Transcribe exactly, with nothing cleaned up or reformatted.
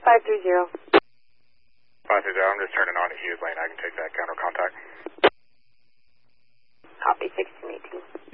five three zero. five three zero, I'm just turning on to Hughes Lane. I can take that counter.